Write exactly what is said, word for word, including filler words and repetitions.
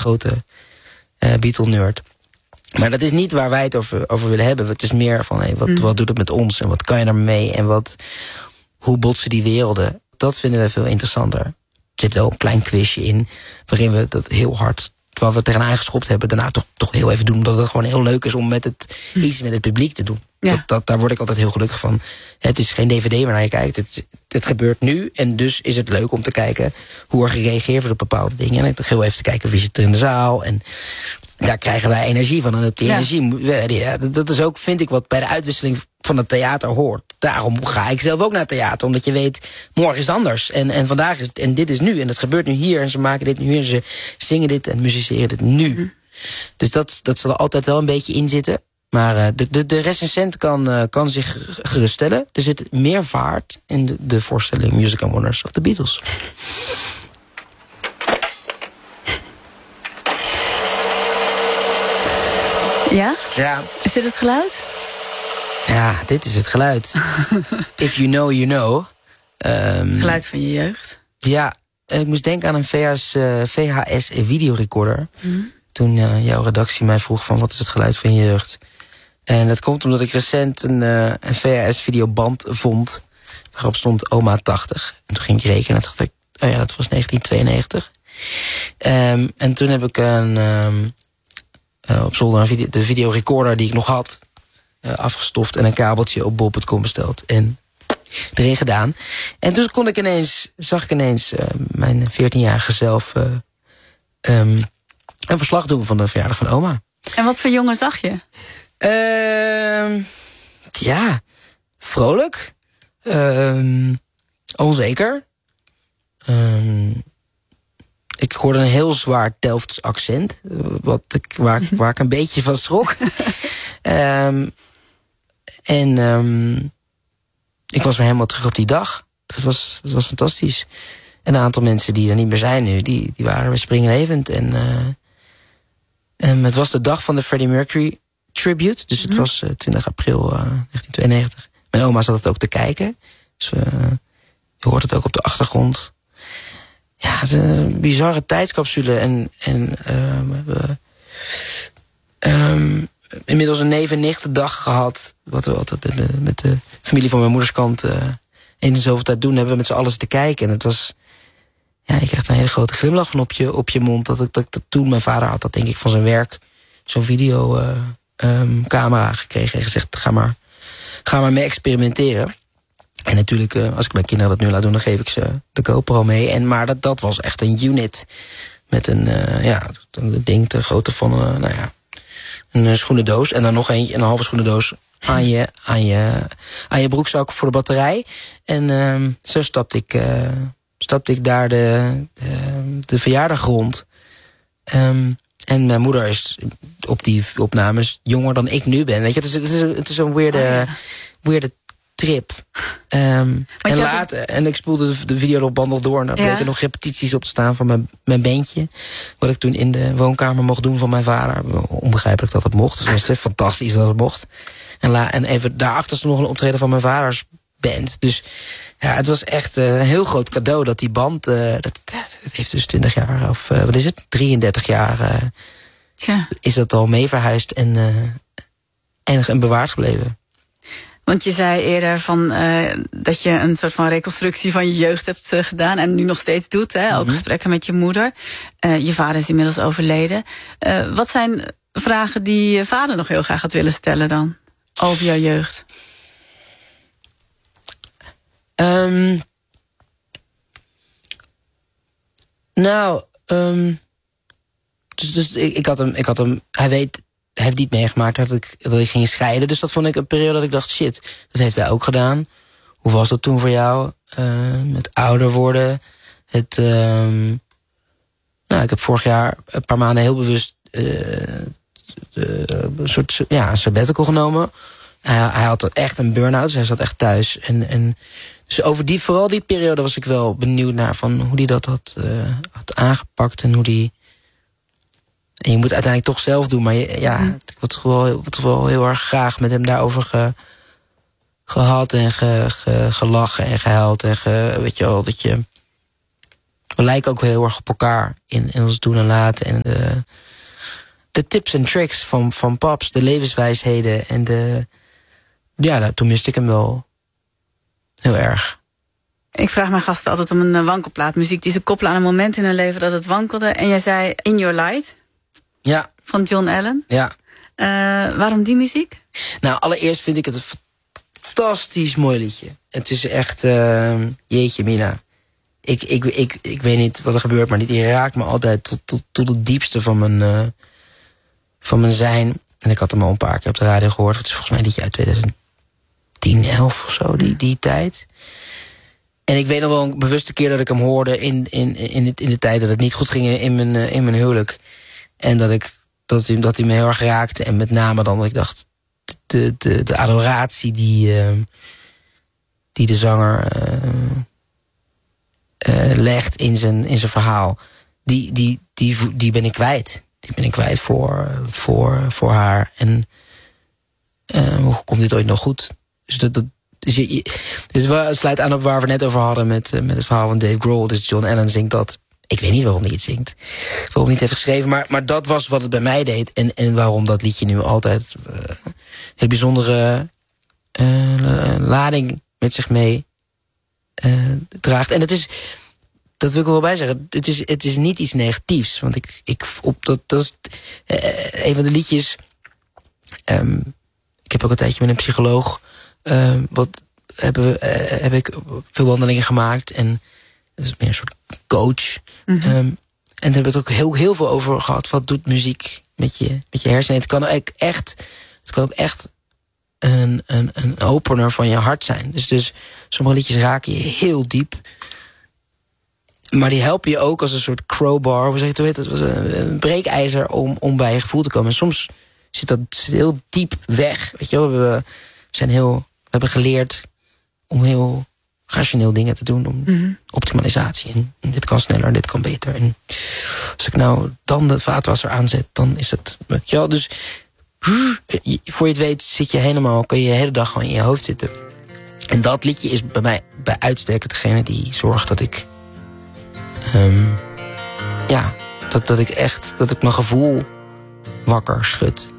grote uh, Beatle-nerd. Maar dat is niet waar wij het over, over willen hebben. Het is meer van, hey, wat, mm. wat doet het met ons? En wat kan je daarmee? En wat, hoe botsen die werelden? Dat vinden we veel interessanter. Er zit wel een klein quizje in, waarin we dat heel hard, terwijl we tegenaan geschopt hebben, daarna toch, toch heel even doen, omdat het gewoon heel leuk is om met het, iets met het publiek te doen. Ja. Dat, dat, daar word ik altijd heel gelukkig van. Het is geen dvd waarnaar je kijkt. Het, het gebeurt nu. En dus is het leuk om te kijken hoe er gereageerd wordt op bepaalde dingen. En ik toch heel even te kijken wie zit er in de zaal. En daar krijgen wij energie van. En op die ja. energie, ja, dat is ook, vind ik, wat bij de uitwisseling van het theater hoort. Daarom ga ik zelf ook naar het theater. Omdat je weet, morgen is het anders. En, en vandaag is het, en dit is nu. En het gebeurt nu hier. En ze maken dit nu hier. En ze zingen dit en musiceren dit nu. Hm. Dus dat, dat zal er altijd wel een beetje in zitten. Maar uh, de, de, de recensent kan, uh, kan zich geruststellen. Er zit meer vaart in de, de voorstelling Music and Wonders of the Beatles. Ja? Ja. Is dit het geluid? Ja, dit is het geluid. If you know, you know. Um, het geluid van je jeugd. Ja, ik moest denken aan een V H S videorecorder. Mm. Toen uh, jouw redactie mij vroeg van wat is het geluid van je jeugd. En dat komt omdat ik recent een, uh, een V H S-videoband vond. Waarop stond Oma tachtig. En toen ging ik rekenen en dacht ik, oh ja, dat was negentien tweeënnegentig. Um, en toen heb ik een, um, uh, op zolder een video, de videorecorder die ik nog had, uh, afgestoft en een kabeltje op bol punt com besteld. En erin gedaan. En toen kon ik ineens, zag ik ineens uh, mijn veertienjarige zelf uh, um, een verslag doen van de verjaardag van oma. En wat voor jongen zag je? Uh, ja, vrolijk. Uh, onzeker. Uh, ik hoorde een heel zwaar Delfts accent. Wat ik, waar, waar ik een beetje van schrok. um, en um, ik was weer helemaal terug op die dag. Dat was, dat was fantastisch. En een aantal mensen die er niet meer zijn nu, die, die waren weer springlevend. En, uh, um, het was de dag van de Freddie Mercury tribute. Dus het mm-hmm. was uh, twintig april uh, negentien tweeënnegentig. Mijn oma zat het ook te kijken. Dus uh, je hoort het ook op de achtergrond. Ja, het is een bizarre tijdscapsule. En, en uh, we hebben um, inmiddels een neef- en nichtendag gehad. Wat we altijd met, met de familie van mijn moeders kant uh, eens in zoveel tijd doen. Hebben we met z'n allen te kijken. En het was, ja, je krijgt een hele grote glimlach van op je, op je mond. Dat, dat, dat toen mijn vader had dat denk ik van zijn werk. Zo'n video uh, um, camera gekregen en gezegd, ga maar, ga maar mee experimenteren. En natuurlijk, uh, als ik mijn kinderen dat nu laat doen, dan geef ik ze de GoPro mee. En, maar dat, dat was echt een unit. Met een, uh, ja, een ding te grootte van, uh, nou ja, een schoenendoos. En dan nog eentje, een halve schoenendoos aan je, aan je, aan je broekzak voor de batterij. En uh, zo stapte ik, uh, stapte ik daar de, de, de verjaardag rond. Um, en mijn moeder is op die opnames jonger dan ik nu ben. Weet je, het is, het is, het is een weirde, oh, ja. weirde trip. Um, en later, het... en ik spoelde de, de videolopband nog door. En daar bleken ja. nog repetities op te staan van mijn, mijn bandje. Wat ik toen in de woonkamer mocht doen van mijn vader. Onbegrijpelijk dat het mocht. Dus het was fantastisch dat het mocht. En, la, en even daarachter stond nog een optreden van mijn vaders band. Dus ja, het was echt uh, een heel groot cadeau dat die band, Uh, dat, dat heeft dus twintig jaar, of uh, wat is het? drieëndertig jaar uh, Tja. is dat al mee verhuisd en, uh, en, en bewaard gebleven. Want je zei eerder van, uh, dat je een soort van reconstructie van je jeugd hebt uh, gedaan. En nu nog steeds doet, hè? Ook mm-hmm. gesprekken met je moeder. Uh, je vader is inmiddels overleden. Uh, wat zijn vragen die je vader nog heel graag had willen stellen dan? Over jouw jeugd? Um, nou, um, dus, dus ik, ik had hem, ik had hem, hij weet, hij heeft niet meegemaakt dat ik, dat ik ging scheiden. Dus dat vond ik een periode dat ik dacht, shit, dat heeft hij ook gedaan. Hoe was dat toen voor jou? Uh, met ouder worden. Het, um, nou, ik heb vorig jaar een paar maanden heel bewust uh, een soort, ja, een sabbatical genomen. Hij, hij had echt een burn-out, dus hij zat echt thuis. En, en dus over die, vooral die periode was ik wel benieuwd naar van hoe hij dat had, uh, had aangepakt en hoe die. En je moet uiteindelijk toch zelf doen, maar je, ja, mm. ik had toch wel, toch wel heel erg graag met hem daarover ge, gehad en ge, ge, gelachen en gehuild en ge, weet je wel, dat je we lijken ook heel erg op elkaar in, in ons doen en laten. En de, de tips en tricks van, van Paps, de levenswijsheden. En de, ja, nou, toen miste ik hem wel heel erg. Ik vraag mijn gasten altijd om een wankelplaat. Muziek die ze koppelen aan een moment in hun leven dat het wankelde. En jij zei In Your Light. Ja. Van John Allen. Ja. Uh, waarom die muziek? Nou, allereerst vind ik het een fantastisch mooi liedje. Het is echt, uh, jeetje mina. Ik, ik, ik, ik weet niet wat er gebeurt, maar die, die raakt me altijd tot, tot, tot het diepste van mijn, uh, van mijn zijn. En ik had hem al een paar keer op de radio gehoord. Het is volgens mij een liedje uit twintig tien, elf of zo, die, die tijd. En ik weet nog wel een bewuste keer dat ik hem hoorde in, in, in, het, in de tijd dat het niet goed ging in mijn, uh, in mijn huwelijk. En dat, ik, dat, hij, dat hij me heel erg raakte. En met name dan dat ik dacht, de, de, de adoratie die, uh, die de zanger uh, uh, legt in zijn, in zijn verhaal, die, die, die, die ben ik kwijt. Die ben ik kwijt voor, voor, voor haar. En uh, hoe komt dit ooit nog goed? Dus dat, dat Dus, je, je, dus het sluit aan op waar we net over hadden met, uh, met het verhaal van Dave Grohl. Dus John Allen zingt dat. Ik weet niet waarom hij het zingt. Waarom hij het heeft geschreven. Maar, maar dat was wat het bij mij deed. En, en waarom dat liedje nu altijd uh, een bijzondere uh, lading met zich mee uh, draagt. En het is, dat wil ik er wel bij zeggen, het is, het is niet iets negatiefs. Want ik, ik op dat, dat is uh, een van de liedjes. Um, ik heb ook een tijdje met een psycholoog. Uh, wat hebben we, uh, heb ik veel wandelingen gemaakt. En dat is meer een soort coach. Mm-hmm. um, en daar hebben we het ook heel, heel veel over gehad. Wat doet muziek met je, met je hersenen? Het kan ook echt, het kan ook echt een, een, een opener van je hart zijn. Dus, dus sommige liedjes raken je heel diep. Maar die helpen je ook als een soort crowbar. Hoe zeg je het? Dat was een, een breekijzer om, om bij je gevoel te komen. En soms zit dat zit heel diep weg. Weet je wel, we zijn heel, we hebben geleerd om heel rationeel dingen te doen. Om mm-hmm. optimalisatie. En, en dit kan sneller en dit kan beter. En als ik nou dan de vaatwasser aanzet, dan is het... Weet je wel, dus voor je het weet zit je helemaal, kan je de hele dag gewoon in je hoofd zitten. En dat liedje is bij mij bij uitstek degene die zorgt dat ik... Um, ja, dat, dat ik echt, dat ik mijn gevoel wakker schud.